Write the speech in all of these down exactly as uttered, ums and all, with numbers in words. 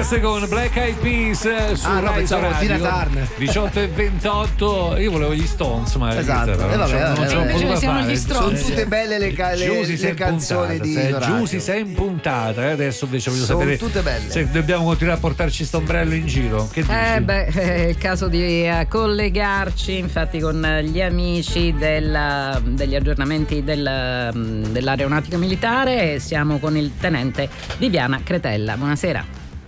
West con Black Eyed Peas su ah, no, Rai Radio Radio diciotto e ventotto. Io volevo gli Stones, ma esatto. Vita, eh, vabbè, non ce l'ho potuta fare. Sono tutte belle le, ca- le, le canzoni di Giusy sei in puntata, eh? Adesso invece voglio sono sapere tutte belle. Se dobbiamo continuare a portarci sto ombrello in giro. Che dici? Eh beh, è il caso di uh, collegarci infatti con gli amici della, degli aggiornamenti del, um, dell'aeronautica militare. Siamo con il tenente Viviana Cretella. Buonasera.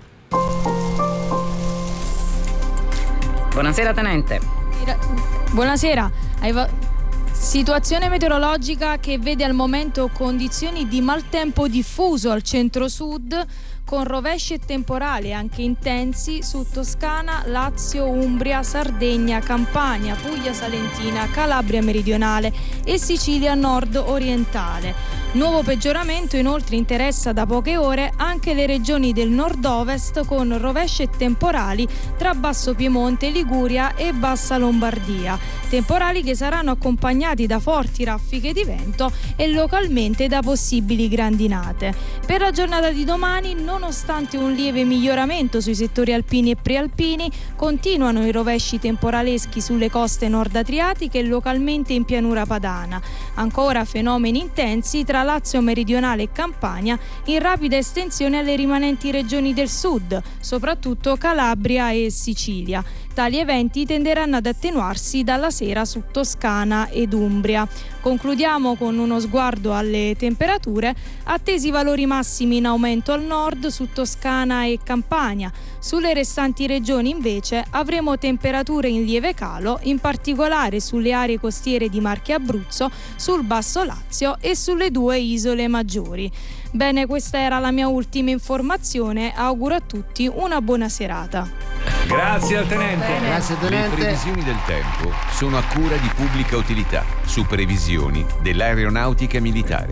Buonasera tenente. Buonasera. Situazione meteorologica che vede al momento condizioni di maltempo diffuso al centro-sud, con rovesci e temporali anche intensi su Toscana, Lazio, Umbria, Sardegna, Campania, Puglia Salentina, Calabria meridionale e Sicilia nord-orientale. Nuovo peggioramento inoltre interessa da poche ore anche le regioni del nord-ovest, con rovesci e temporali tra Basso Piemonte, Liguria e Bassa Lombardia. Temporali che saranno accompagnati da forti raffiche di vento e localmente da possibili grandinate. Per la giornata di domani, nonostante un lieve miglioramento sui settori alpini e prealpini, continuano i rovesci temporaleschi sulle coste nord adriatiche e localmente in pianura padana. Ancora fenomeni intensi tra Lazio meridionale e Campania, in rapida estensione alle rimanenti regioni del sud, soprattutto Calabria e Sicilia. Tali eventi tenderanno ad attenuarsi dalla sera su Toscana ed Umbria. Concludiamo con uno sguardo alle temperature. Attesi valori massimi in aumento al nord su Toscana e Campania. Sulle restanti regioni invece avremo temperature in lieve calo, in particolare sulle aree costiere di Marche e Abruzzo, sul Basso Lazio e sulle due isole maggiori. Bene, questa era la mia ultima informazione. Auguro a tutti una buona serata. Grazie al tenente. Bene. Grazie tenente. Le previsioni del tempo sono a cura di Pubblica Utilità, su previsioni dell'aeronautica militare.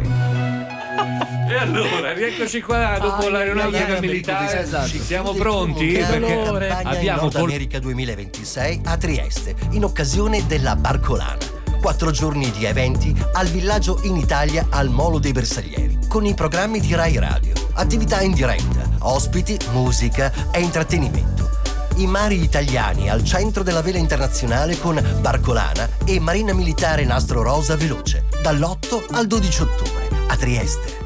E allora, rieccoci qua dopo ah, l'aeronautica yeah, militare. Esatto. Ci siamo pronti perché abbiamo Nord America duemilaventisei a Trieste in occasione della Barcolana. Quattro giorni di eventi al villaggio in Italia al Molo dei Bersaglieri, con i programmi di Rai Radio, attività in diretta, ospiti, musica e intrattenimento. I mari italiani al centro della vela internazionale con Barcolana e Marina Militare Nastro Rosa Veloce, dall'otto al dodici ottobre a Trieste.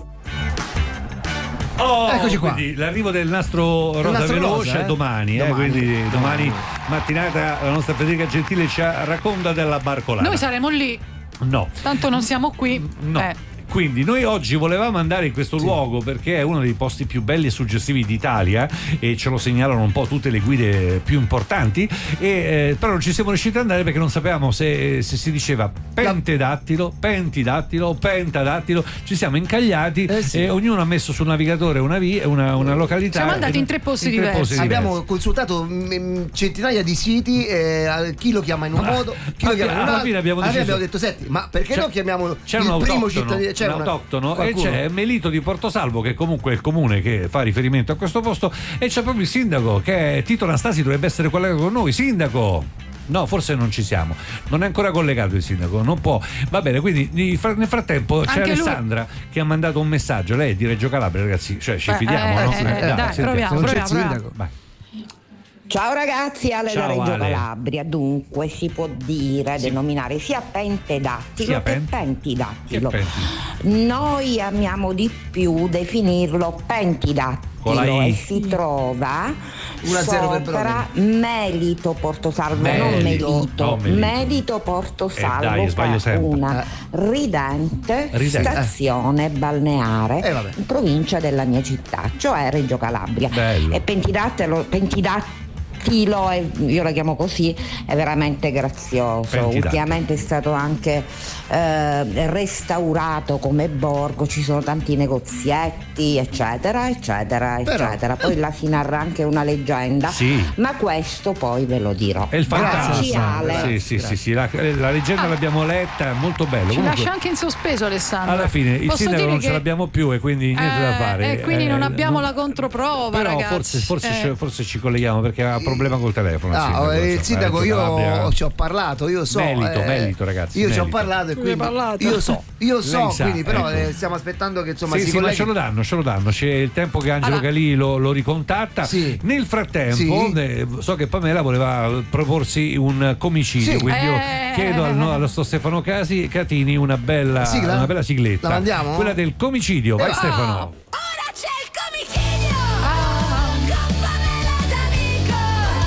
Oh, eccoci qua. Quindi l'arrivo del nastro Rosa nastro Veloce rosa, eh? domani, eh? domani, quindi domani, domani mattinata la nostra Federica Gentile ci racconta della Barcolana. Noi saremo lì. No. Tanto non siamo qui. No. Eh. Quindi noi oggi volevamo andare in questo sì. luogo perché è uno dei posti più belli e suggestivi d'Italia e ce lo segnalano un po' tutte le guide più importanti e, eh, però non ci siamo riusciti ad andare perché non sapevamo se, se si diceva pentedattilo, pentidattilo o pentadattilo. Ci siamo incagliati eh sì. e ognuno ha messo sul navigatore una via, una, una località. Siamo andati in tre posti, in tre diversi. posti diversi. Abbiamo consultato m- centinaia di siti, eh, chi lo chiama in un ma, modo, chi lo chiama in un altro. Alla abbiamo, deciso... abbiamo detto senti, ma perché non chiamiamo il primo cittadino? C'è un autoctono e c'è Melito di Portosalvo, che comunque è il comune che fa riferimento a questo posto, e c'è proprio il sindaco che è Tito Anastasi, dovrebbe essere collegato con noi. Sindaco, no, forse non ci siamo, non è ancora collegato il sindaco, non può. Va bene, quindi nel frattempo c'è anche Alessandra lui che ha mandato un messaggio. Lei è di Reggio Calabria, ragazzi, cioè ci Beh, fidiamo, eh, no? eh, Eh, dai, dai, proviamo, non c'è proviamo, il sindaco. Vai. Ciao ragazzi, Ale Ciao, da Reggio Ale. Calabria. Dunque si può dire, sì. denominare sia pentedattilo Sia che pen- pentidattilo. Che penti. Noi amiamo di più definirlo Con la pentidattilo I. e si trova uno a zero per sopra Melito Portosalvo, Melito, non Melito, no, Melito. Melito Portosalvo, Eh, dai, sbaglio che è sempre. una Eh. ridente, Ridente. stazione balneare Eh, vabbè. in provincia della mia città, cioè Reggio Calabria. Bello. E pentidattilo, pentidattilo Tilo, io la chiamo così, è veramente grazioso. Pentidattilo. Ultimamente è stato anche eh, restaurato come borgo, ci sono tanti negozietti eccetera eccetera Però, eccetera. Poi là si narra anche una leggenda, Sì. ma questo poi ve lo dirò. È il Grazie, fantasma. Ale. Sì, sì, sì, sì, la, la leggenda Ah. l'abbiamo letta, molto bello. Ci Comunque, lascia anche in sospeso, Alessandro. alla fine il Posso sindaco dire non che... ce l'abbiamo più e quindi niente eh, da fare. E quindi Eh, non abbiamo non- la controprova, Però ragazzi. forse, forse, Eh. ci, forse ci colleghiamo perché a proposito problema col telefono. Ah, sindaco, il so, sindaco eh, io Calabria. ci ho parlato, io so. Melito, eh, Melito, ragazzi. Io ci Melito. ho parlato e quindi parlato? io so, io so, Lei sa, quindi però ecco. eh, stiamo aspettando che insomma Sì, si sì, ma colleghi. ce lo danno, ce lo danno. C'è il tempo che Angelo Allora. Calì lo, lo ricontatta. Sì. Nel frattempo, Sì. eh, so che Pamela voleva proporsi un comicidio, Sì. quindi io Eh. chiedo al, no- allo sto Stefano Casi, Catini una bella, Sigla? una bella sigletta. La mandiamo? Quella del comicidio. Vai Eh, Stefano. Ora c'è il comichidio con Pamela D'Amico.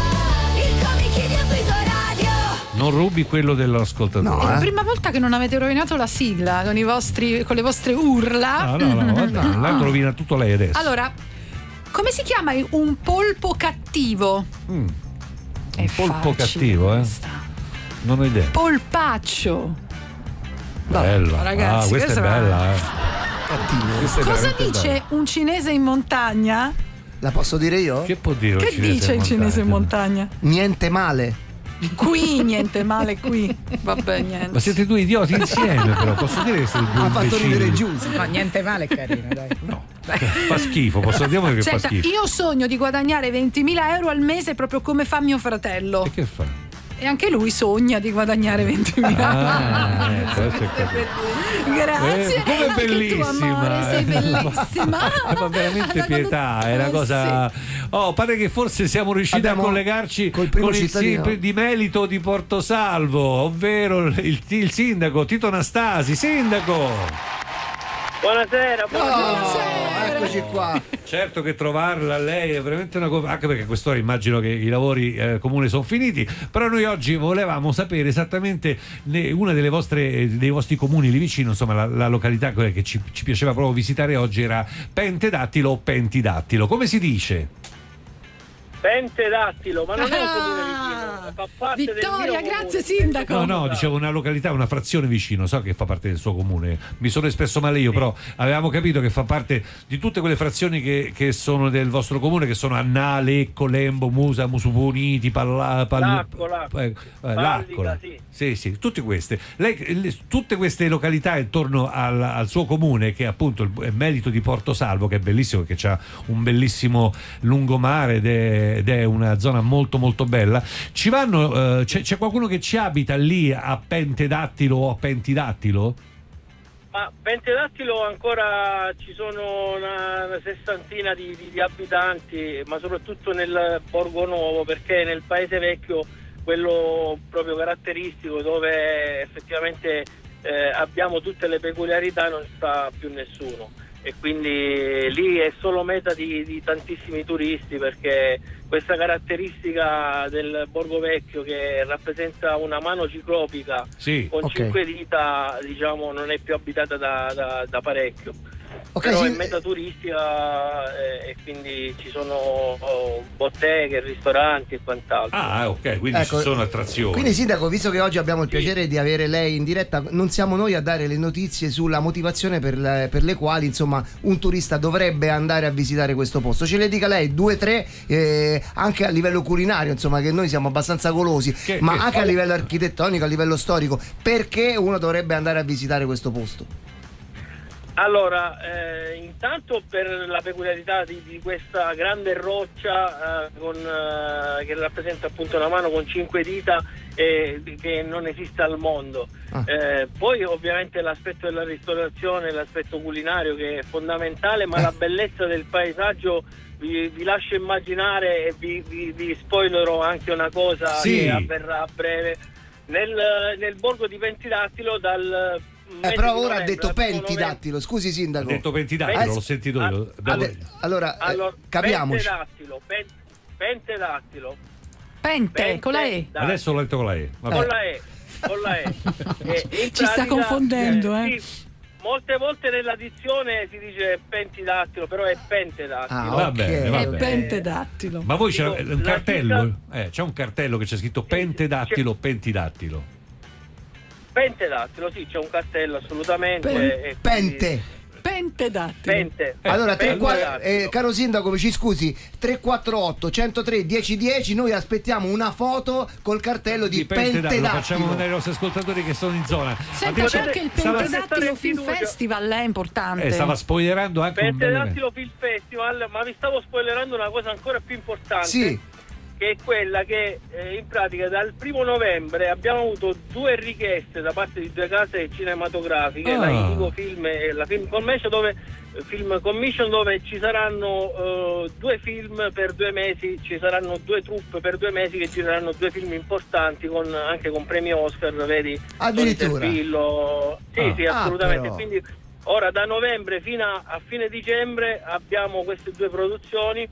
Il comichidio su Isoradio. Non rubi quello dell'ascoltatore. No, È la eh. prima volta che non avete rovinato la sigla con i vostri con le vostre urla. Ah, no, no, vabbè, l'altro rovina tutto lei adesso. Allora, come si chiama un polpo cattivo? Mm, È un polpo facile cattivo, eh? questa. Non ho idea. Polpaccio. Bella. ragazzi, ah, questa è questa- bella, eh. Cattivo. Questa è Cosa veramente dice bella. un cinese in montagna? La posso dire io? Che può dire un Che cinese dice in il cinese in montagna? montagna? Niente male. Qui niente male qui. Vabbè, niente. Ma siete due idioti insieme, però posso dire che siete due Ha fatto imbecilli? ridere giusto. No, niente male, è carino, dai. No, fa schifo, posso dire che Senta, fa schifo. io sogno di guadagnare ventimila euro al mese proprio come fa mio fratello. E che fa? E anche lui sogna di guadagnare ventimila euro. Ah, ecco, adesso è capito. Grazie. Eh, come Anche tu, bellissima. amore, sei bellissima. Ma veramente pietà, è una Eh, cosa. Oh, pare che forse siamo riusciti Abbiamo a collegarci col primo con il cittadino. si- di Melito di Portosalvo, ovvero il, il sindaco Tito Nastasi. Sindaco! Buonasera, buonasera. Oh, eccoci qua. Certo che trovarla a lei è veramente una cosa, anche perché a quest'ora immagino che i lavori eh, comuni sono finiti, però noi oggi volevamo sapere esattamente ne- una delle vostre dei vostri comuni lì vicino, insomma la, la località quella che ci, ci piaceva proprio visitare oggi era Pentedattilo o Pentidattilo, come si dice? Pentedattilo, ma non è un comune vicino, fa parte Vittoria, del mio grazie comune. sindaco. No, no, dicevo una località, una frazione vicino, so che fa parte del suo comune, mi sono espresso male io, però avevamo capito che fa parte di tutte quelle frazioni che, che sono del vostro comune, che sono Annà, Lecco, Lembo, Musa, Musupuniti, Palla, Palla, Lacco, Lacco. eh, eh, Pallica, Laccola. sì. Sì, sì, tutte queste. Lei, le- tutte queste località intorno al, al suo comune, che è appunto il, è Melito di Portosalvo, che è bellissimo, perché c'ha un bellissimo lungomare ed è, ed è una zona molto molto bella. Ci vanno, eh, c'è, c'è qualcuno che ci abita lì a Pentedattilo o a Pentidattilo? Ma Pentedattilo ancora ci sono una, una sessantina di, di- di abitanti, ma soprattutto nel Borgo Nuovo, perché nel Paese Vecchio, quello proprio caratteristico dove effettivamente eh, abbiamo tutte le peculiarità, non sta più nessuno, e quindi lì è solo meta di, di tantissimi turisti, perché questa caratteristica del Borgo Vecchio, che rappresenta una mano ciclopica Sì. con Ok. cinque dita, diciamo, non è più abitata da, da- da parecchio. Ok, Però sì, è meta turistica, eh, e quindi ci sono oh, botteghe, ristoranti e quant'altro. Ah, ok, quindi Ecco, ci sono attrazioni. Quindi sindaco, visto che oggi abbiamo il piacere di avere lei in diretta, non siamo noi a dare le notizie sulla motivazione per le, per le quali insomma un turista dovrebbe andare a visitare questo posto. Ce le dica lei due tre, eh, anche a livello culinario, insomma, che noi siamo abbastanza golosi, Che- ma che- anche a livello architettonico, a livello storico, perché uno dovrebbe andare a visitare questo posto? Allora, eh, intanto per la peculiarità di, di questa grande roccia eh, con, eh, che rappresenta appunto una mano con cinque dita, eh, che non esiste al mondo. Ah. Eh, poi ovviamente l'aspetto della ristorazione, l'aspetto culinario, che è fondamentale, ma Eh. la bellezza del paesaggio vi, vi lascio immaginare, e vi, vi, vi spoilerò anche una cosa Sì. che avverrà a breve. Nel, nel borgo di Pentidattilo dal Eh, però ora ha detto Pentidattilo, scusi Ha sindaco. detto Pentidattilo, Eh, l'ho sentito ah, io. Ha de- allora, eh, Allora, capiamoci. Pentedattilo, pen- Pentedattilo. Pente, con la E. Pentedattilo. Adesso l'ho detto con la E. Vabbè. Con la E, con la E. E in Ci sta pratica, confondendo, eh. sì, molte volte nella dizione si dice Pentidattilo, però è Pentedattilo. Ah, Va ok, bene, va È bene. pentedattilo. Ma voi c'è Dico, un la cartello? Eh, c'è un cartello che c'è scritto Pentedattilo o Pentidattilo. Pentedattilo, sì, c'è un cartello assolutamente. Pen- e quindi- Pente. Pentedattilo. Pente. Allora, tre, qua- Pentedattilo. eh, caro sindaco, ci scusi, tre quattro otto, centotré, dieci dieci, noi aspettiamo una foto col cartello di, Di Pentedattilo, lo Pentedattilo. facciamo vedere ai nostri ascoltatori che sono in zona. Ha Senta, detto- c'è anche il stava, Pentedattilo Film fiducia. Festival, è importante. eh, stava spoilerando anche un bel evento. Pentedattilo Film Festival, ma vi stavo spoilerando una cosa ancora più importante. Sì. che è quella che eh, in pratica dal primo novembre abbiamo avuto due richieste da parte di due case cinematografiche, Ah. la Indigo Film e la Film Commission, dove, Film Commission, dove ci saranno eh, due film per due mesi, ci saranno due troupe per due mesi che gireranno due film importanti con, anche con premi Oscar, vedi? Addirittura? Tony Servillo. Sì, Ah. sì, Ah, assolutamente. però. Quindi ora da novembre fino a, a fine dicembre abbiamo queste due produzioni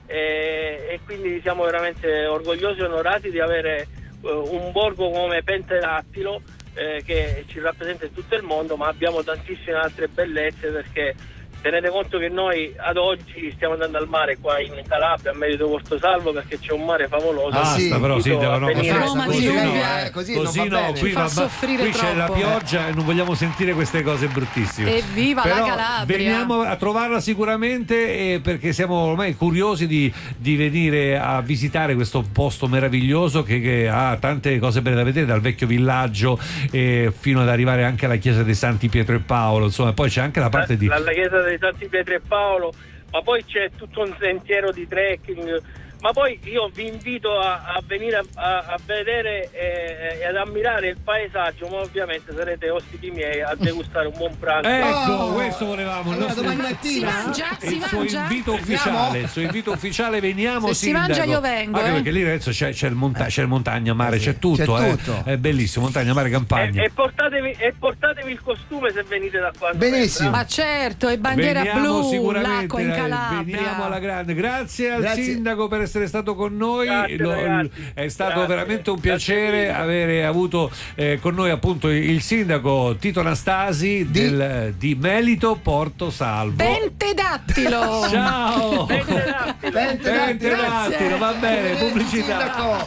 e, e quindi siamo veramente orgogliosi e onorati di avere eh, un borgo come Penterattilo eh, che ci rappresenta in tutto il mondo, ma abbiamo tantissime altre bellezze, perché tenete conto che noi ad oggi stiamo andando al mare qua in Calabria, a Merito Porto Salvo, perché c'è un mare favoloso. Basta, sì, però sì, Invito a devono venire- così, Roma così, di no, lluvia, eh, così così non va no, bene. qui, Ci fa va- soffrire qui c'è la troppo. pioggia e non vogliamo sentire queste cose bruttissime. Evviva la Però Calabria! veniamo a trovarla sicuramente, eh, perché siamo ormai curiosi di, di venire a visitare questo posto meraviglioso che, che ha tante cose belle da vedere, dal vecchio villaggio eh, fino ad arrivare anche alla chiesa dei Santi Pietro e Paolo, insomma, poi c'è anche la parte di... la, la chiesa dei Santi Pietro e Paolo, ma poi c'è tutto un sentiero di trekking. Ma poi io vi invito a, a venire a, a, a vedere e, e ad ammirare il paesaggio, ma ovviamente sarete ospiti miei a degustare un buon pranzo. Ecco, Oh, questo volevamo. Il, allora nostro- domani Si mattina mangia? Si il suo mangia? invito ufficiale, il suo invito ufficiale, veniamo. Se si sindaco. mangia io vengo, Anche eh. perché lì adesso c'è, c'è il monta- c'è il montagna, mare, c'è tutto, c'è eh. tutto. È bellissimo, montagna, mare, campagna. E, e, portatevi, e portatevi il costume se venite da qua. a novembre, Benissimo. eh. Ma certo, e bandiera Veniamo blu, sicuramente, l'acqua in eh, Calabria. veniamo alla grande. Grazie al Grazie. sindaco per essere stato con noi. Grazie, ragazzi. È stato Grazie. veramente un Grazie piacere mille. avere avuto eh, con noi appunto il sindaco Tito Anastasi Di- del- di Melito Porto Salvo. Pentedattilo! Ciao! Pentedattilo. Pentedattilo, va bene, Arrivederci, pubblicità. sindaco.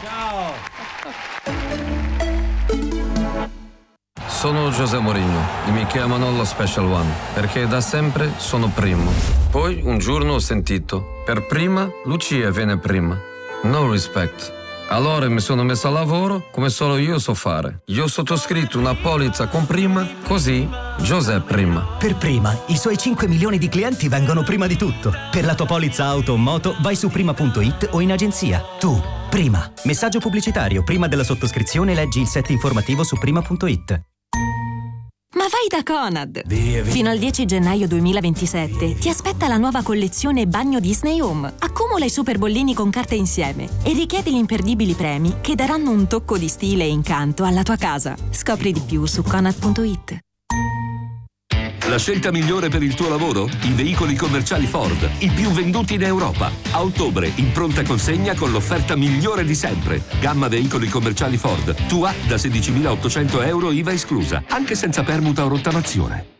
Ciao! Sono José Mourinho e mi chiamano lo Special One perché da sempre sono primo. Poi un giorno ho sentito, per prima Lucia viene prima. No respect. Allora mi sono messo a lavoro come solo io so fare. Io ho sottoscritto una polizza con prima, così José prima. Per prima, i suoi cinque milioni di clienti vengono prima di tutto. Per la tua polizza auto o moto vai su prima punto it o in agenzia. Tu, prima. Messaggio pubblicitario. Prima della sottoscrizione leggi il set informativo su prima punto it. Ma vai da Conad! Via, via. Fino al dieci gennaio duemilaventisette ti aspetta la nuova collezione Bagno Disney Home. Accumula i super bollini con carte insieme e richiedi gli imperdibili premi che daranno un tocco di stile e incanto alla tua casa. Scopri di più su conad punto it. La scelta migliore per il tuo lavoro? I veicoli commerciali Ford, i più venduti in Europa. A ottobre, in pronta consegna con l'offerta migliore di sempre. Gamma veicoli commerciali Ford. Tua da sedicimilaottocento euro I V A esclusa, anche senza permuta o rottamazione.